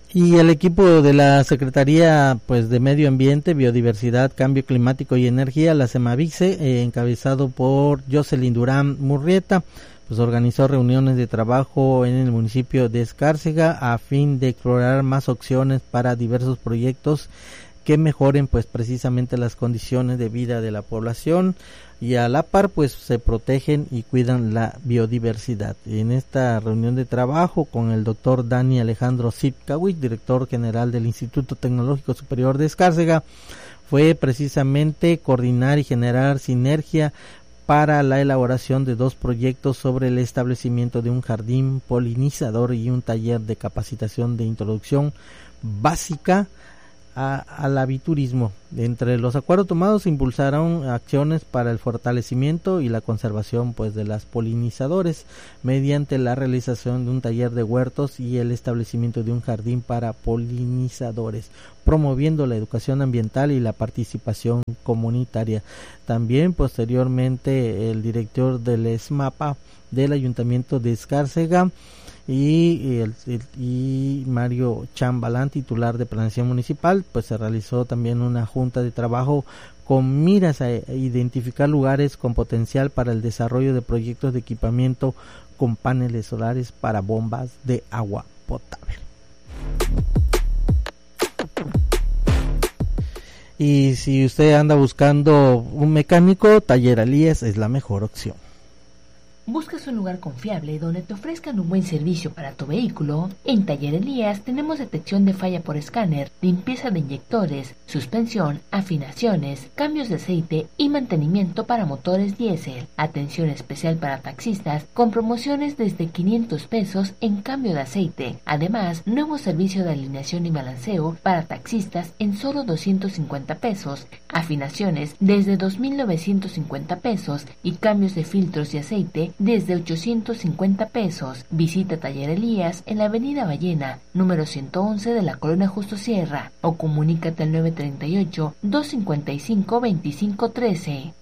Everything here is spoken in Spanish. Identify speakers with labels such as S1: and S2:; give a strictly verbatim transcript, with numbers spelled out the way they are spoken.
S1: Y el equipo de la Secretaría pues de Medio Ambiente, Biodiversidad, Cambio Climático y Energía, la SEMAVICE, eh, encabezado por Jocelyn Durán Murrieta, pues organizó reuniones de trabajo en el municipio de Escárcega a fin de explorar más opciones para diversos proyectos que mejoren pues precisamente las condiciones de vida de la población y a la par pues se protegen y cuidan la biodiversidad. En esta reunión de trabajo con el doctor Dani Alejandro Zipkawicz, director general del Instituto Tecnológico Superior de Escárcega, fue precisamente coordinar y generar sinergia para la elaboración de dos proyectos sobre el establecimiento de un jardín polinizador y un taller de capacitación de introducción básica A, al aviturismo. Entre los acuerdos tomados se impulsaron acciones para el fortalecimiento y la conservación pues de las polinizadores mediante la realización de un taller de huertos y el establecimiento de un jardín para polinizadores, promoviendo la educación ambiental y la participación comunitaria. También posteriormente el director del ESMAPA del Ayuntamiento de Escárcega y, el, el, y Mario Chambalán, titular de Planeación Municipal, pues se realizó también una junta de trabajo con miras a identificar lugares con potencial para el desarrollo de proyectos de equipamiento con paneles solares para bombas de agua potable. Y si usted anda buscando un mecánico, Taller Elías es la mejor opción.
S2: ¿Buscas un lugar confiable donde te ofrezcan un buen servicio para tu vehículo? En Taller Elías tenemos detección de falla por escáner, limpieza de inyectores, suspensión, afinaciones, cambios de aceite y mantenimiento para motores diésel. Atención especial para taxistas con promociones desde quinientos pesos en cambio de aceite. Además, nuevo servicio de alineación y balanceo para taxistas en solo doscientos cincuenta pesos. Afinaciones desde dos mil novecientos cincuenta pesos y cambios de filtros y aceite desde ochocientos cincuenta pesos. Visita Taller Elías en la avenida Ballena, número ciento once de la Colonia Justo Sierra, o comunícate al nueve treinta y ocho, doscientos cincuenta y cinco, veinticinco trece.